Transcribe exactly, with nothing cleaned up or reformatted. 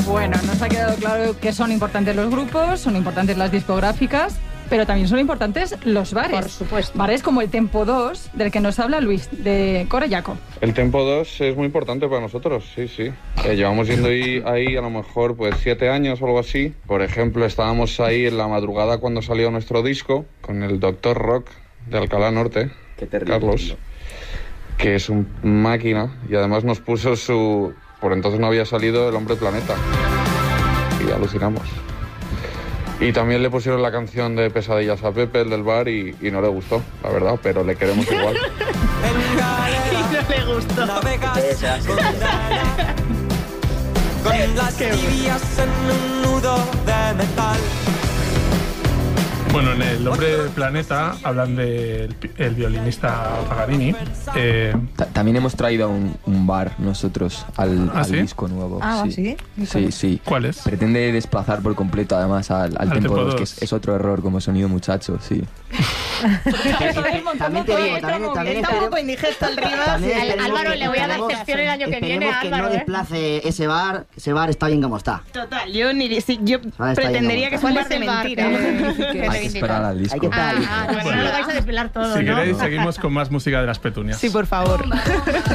Bueno, nos ha quedado claro que son importantes los grupos, son importantes las discográficas, pero también son importantes los bares. Por supuesto. Bares como el Tempo dos, del que nos habla Luis, de Corellaco. El Tempo dos es muy importante para nosotros, sí, sí. Eh, llevamos yendo ahí, ahí a lo mejor pues siete años o algo así. Por ejemplo, estábamos ahí en la madrugada cuando salió nuestro disco con el Doctor Rock de Alcalá Norte, Qué terrible, Carlos, tío. que es un máquina y además nos puso su... Por entonces no había salido El Hombre Planeta y alucinamos. Y también le pusieron la canción de Pesadillas a Pepe, el del bar, y, y no le gustó, la verdad, pero le queremos igual. Y no le gustó. Esa, sí. Con las tibias en un nudo de metal. Bueno, en El Hombre Planeta hablan del el violinista Paganini. Eh, Ta- También hemos traído un, un bar nosotros al, ¿Ah, al sí? disco nuevo. Ah, ¿sí? Sí, sí. ¿Cuál es? Pretende desplazar por completo además al, al, Al Tempo Tempo dos, dos. que es, es otro error como sonido muchacho, sí. También te digo, también, también Está un poco esperemos- indigesto el Rivas. también Al- esperemos Álvaro, que- le voy a dar esperemos- sección el año que viene, esperemos que Álvaro, no ¿eh? desplace ese bar, ese bar está bien como está. Total, yo, ni, sí, yo Ahora está pretendería yendo que es un bar de mentira. Hay que esperar al disco. Hay que estar Ah, ahí. ah, bueno, no lo vais a desvelar todo, Si ¿no? queréis, seguimos con más música de las Petunias. Sí, por favor.